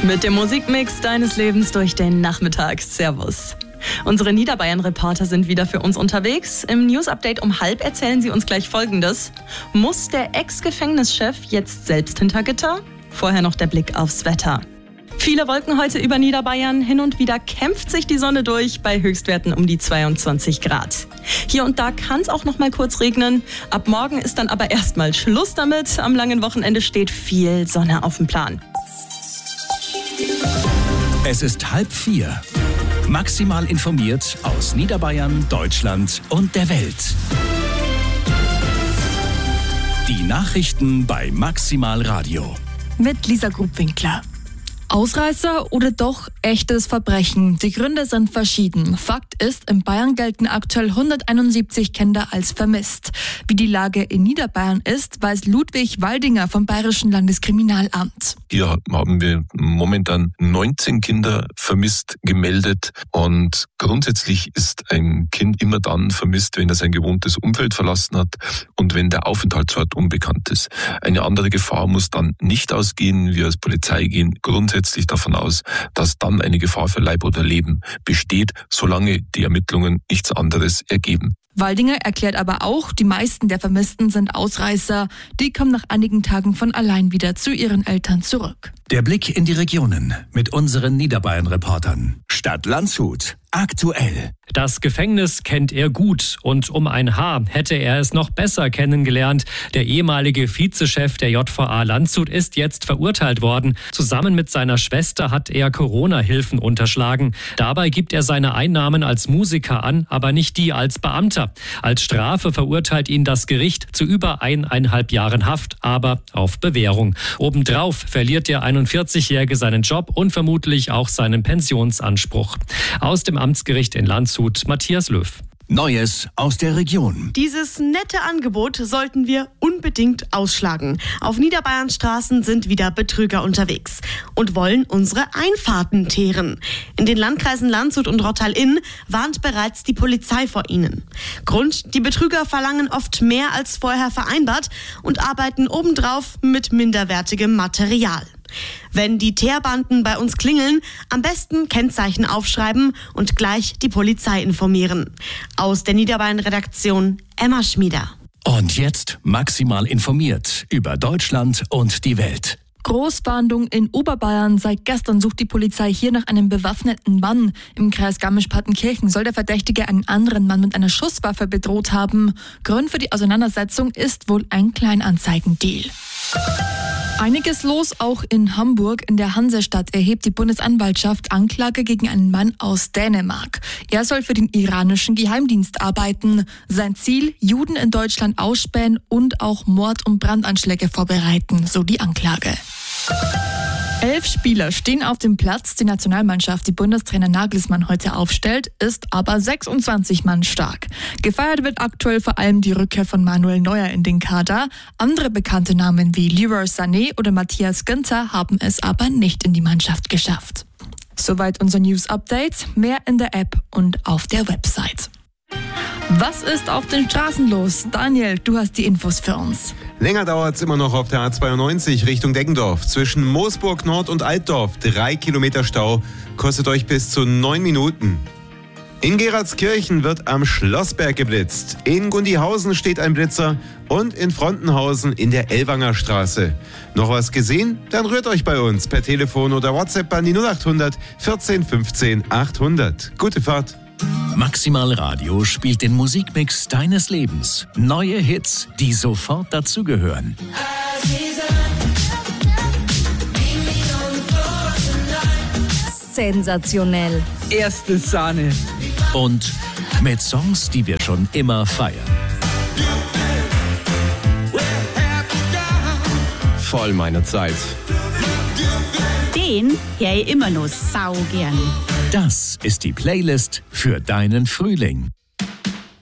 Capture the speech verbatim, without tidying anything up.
Mit dem Musikmix deines Lebens durch den Nachmittag. Servus. Unsere Niederbayern-Reporter sind wieder für uns unterwegs. Im News-Update um halb erzählen sie uns gleich Folgendes. Muss der Ex-Gefängnischef jetzt selbst hinter Gitter? Vorher noch der Blick aufs Wetter. Viele Wolken heute über Niederbayern. Hin und wieder kämpft sich die Sonne durch bei Höchstwerten um die zweiundzwanzig Grad. Hier und da kann es auch noch mal kurz regnen. Ab morgen ist dann aber erstmal Schluss damit. Am langen Wochenende steht viel Sonne auf dem Plan. Es ist halb vier. Maximal informiert aus Niederbayern, Deutschland und der Welt. Die Nachrichten bei Maximal Radio. Mit Lisa Grubwinkler. Ausreißer oder doch echtes Verbrechen? Die Gründe sind verschieden. Fakt ist, in Bayern gelten aktuell hunderteinundsiebzig Kinder als vermisst. Wie die Lage in Niederbayern ist, weiß Ludwig Waldinger vom Bayerischen Landeskriminalamt. Hier haben wir momentan neunzehn Kinder vermisst gemeldet und grundsätzlich ist ein Kind immer dann vermisst, wenn er sein gewohntes Umfeld verlassen hat und wenn der Aufenthaltsort unbekannt ist. Eine andere Gefahr muss dann nicht ausgehen. Wir als Polizei gehen grundsätzlich davon aus, dass dann eine Gefahr für Leib oder Leben besteht, solange die Ermittlungen nichts anderes ergeben. Waldinger erklärt aber auch, die meisten der Vermissten sind Ausreißer. Die kommen nach einigen Tagen von allein wieder zu ihren Eltern zurück. Der Blick in die Regionen mit unseren Niederbayern-Reportern. Stadt Landshut. Aktuell. Das Gefängnis kennt er gut und um ein Haar hätte er es noch besser kennengelernt. Der ehemalige Vizechef der J V A Landshut ist jetzt verurteilt worden. Zusammen mit seiner Schwester hat er Corona-Hilfen unterschlagen. Dabei gibt er seine Einnahmen als Musiker an, aber nicht die als Beamter. Als Strafe verurteilt ihn das Gericht zu über eineinhalb Jahren Haft, aber auf Bewährung. Obendrauf verliert der einundvierzigjährige seinen Job und vermutlich auch seinen Pensionsanspruch. Aus dem Amtsgericht in Landshut, Matthias Löw. Neues aus der Region. Dieses nette Angebot sollten wir unbedingt ausschlagen. Auf Niederbayerns Straßen sind wieder Betrüger unterwegs und wollen unsere Einfahrten teeren. In den Landkreisen Landshut und Rottal-Inn warnt bereits die Polizei vor ihnen. Grund: die Betrüger verlangen oft mehr als vorher vereinbart und arbeiten obendrauf mit minderwertigem Material. Wenn die Teerbanden bei uns klingeln, am besten Kennzeichen aufschreiben und gleich die Polizei informieren. Aus der Niederbayern-Redaktion Emma Schmieder. Und jetzt maximal informiert über Deutschland und die Welt. Großfahndung in Oberbayern. Seit gestern sucht die Polizei hier nach einem bewaffneten Mann. Im Kreis Garmisch-Partenkirchen soll der Verdächtige einen anderen Mann mit einer Schusswaffe bedroht haben. Grund für die Auseinandersetzung ist wohl ein Kleinanzeigendeal. Einiges los auch in Hamburg. In der Hansestadt erhebt die Bundesanwaltschaft Anklage gegen einen Mann aus Dänemark. Er soll für den iranischen Geheimdienst arbeiten. Sein Ziel: Juden in Deutschland ausspähen und auch Mord- und Brandanschläge vorbereiten, so die Anklage. Elf Spieler stehen auf dem Platz. Die Nationalmannschaft, die Bundestrainer Nagelsmann heute aufstellt, ist aber sechsundzwanzig Mann stark. Gefeiert wird aktuell vor allem die Rückkehr von Manuel Neuer in den Kader. Andere bekannte Namen wie Leroy Sané oder Matthias Ginter haben es aber nicht in die Mannschaft geschafft. Soweit unser News-Update. Mehr in der App und auf der Website. Was ist auf den Straßen los? Daniel, du hast die Infos für uns. Länger dauert es immer noch auf der A zweiundneunzig Richtung Deggendorf. Zwischen Moosburg Nord und Altdorf. Drei Kilometer Stau. Kostet euch bis zu neun Minuten. In Geratskirchen wird am Schlossberg geblitzt. In Gundihausen steht ein Blitzer. Und in Frontenhausen in der Ellwanger Straße. Noch was gesehen? Dann rührt euch bei uns per Telefon oder WhatsApp an die null achthundert vierzehn fünfzehn achthundert. Gute Fahrt. Maximal Radio spielt den Musikmix deines Lebens. Neue Hits, die sofort dazugehören. Sensationell. Erste Sahne. Und mit Songs, die wir schon immer feiern. Voll meine Zeit. Den höre ich immer noch sau gern. Das ist die Playlist für deinen Frühling.